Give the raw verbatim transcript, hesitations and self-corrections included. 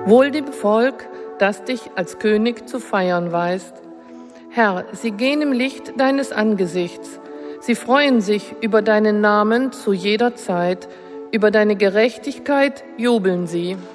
Wohl dem Volk, das dich als König zu feiern weißt. Herr, sie gehen im Licht deines Angesichts. Sie freuen sich über deinen Namen zu jeder Zeit. Über deine Gerechtigkeit jubeln sie.